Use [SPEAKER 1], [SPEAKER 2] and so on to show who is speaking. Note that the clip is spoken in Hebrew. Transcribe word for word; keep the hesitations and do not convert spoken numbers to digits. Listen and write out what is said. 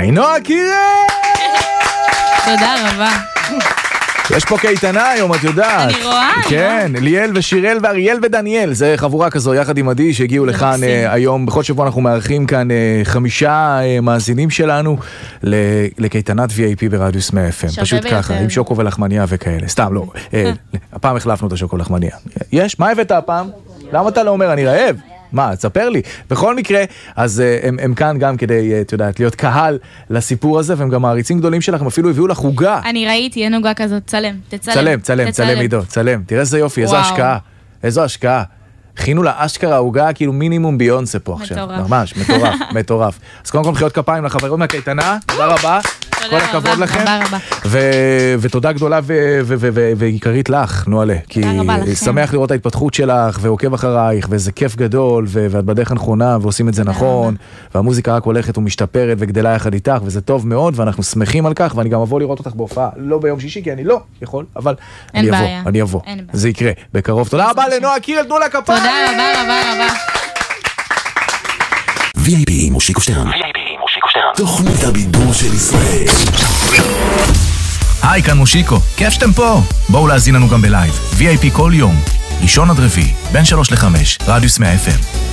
[SPEAKER 1] היי נועה קירל!
[SPEAKER 2] תודה רבה.
[SPEAKER 1] יש פה קייטנה היום, את יודעת.
[SPEAKER 2] אני רואה.
[SPEAKER 1] כן, ליאל ושירל ואריאל ודניאל, זה חבורה כזו יחד עם עדי שהגיעו לכאן היום. בכל שבוע אנחנו מארחים כאן חמישה מאזינים שלנו לקייטנת וי איי פי ברדיוס מאה אף אם. פשוט ככה, עם שוקו ולחמניה וכאלה. סתם, לא. הפעם החלפנו את השוקו ולחמניה. יש? מה הבאת הפעם? למה אתה לא אומר? אני רעב. מה, תספר לי. בכל מקרה, אז הם, הם כאן גם כדי, את יודעת, להיות קהל לסיפור הזה, והם גם מעריצים גדולים שלכם, אפילו הביאו לך חוגה.
[SPEAKER 2] אני ראיתי, אין עוגה כזאת, צלם, תצלם.
[SPEAKER 1] צלם, צלם, צלם עידו, צלם. תראה איזה יופי, איזו השקעה. איזו השקעה. הכינו לה אשכרה הוגה, כאילו מינימום ביונסה פה עכשיו.
[SPEAKER 2] מטורף.
[SPEAKER 1] ממש, מטורף, מטורף. אז קודם כל מחיאות כפיים לחברות מהקייטנה, תודה רבה. כל הכבוד לכם. ותודה גדולה ועיקרית לך, נועלה. כי שמח לראות ההתפתחות שלך, ועוקב אחרייך, וזה כיף גדול, ואת בדרך הנכונה, ועושים את זה נכון, והמוזיקה רק הולכת ומשתפרת וגדלה יחד איתך, וזה טוב מאוד, ואנחנו שמחים על כך, ואני גם אבוא לראות אותך בהופעה, לא ביום שישי, כי אני לא יכול, אבל אני אבוא, אני אבוא. זה יקרה, בקרוב. תודה רבה לנועה קירל, תנו לה כפיים.
[SPEAKER 2] תודה רבה, רבה, רבה.
[SPEAKER 3] וי איי פי מושיקו שטרן. וי איי פי מושיקו שטרן. תוכנית הבידור של ישראל.
[SPEAKER 4] היי, כאן מושיקו. כיף שאתם פה. בואו להזין לנו גם בלייב. וי איי פי כל יום. ראשון עד רביעי, בין שלוש לחמש, רדיוס מאה אף אם.